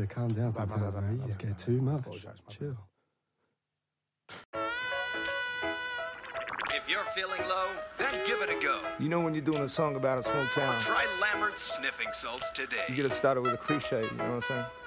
gotta calm down sometimes, man. You just get too much. Chill. If you're feeling low, then give it a go. You know when you're doing a song about a small town, Try Lambert's Sniffing Salts today. you gotta start it with a cliche, you know what I'm saying?